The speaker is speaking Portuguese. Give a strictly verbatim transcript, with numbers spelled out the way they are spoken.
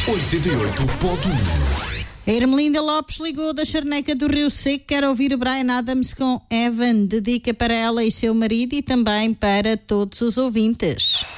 oitenta e oito ponto um. A Ermelinda Lopes ligou da Charneca do Rio Seco, quer ouvir o Bryan Adams com Evan, dedica para ela e seu marido e também para todos os ouvintes.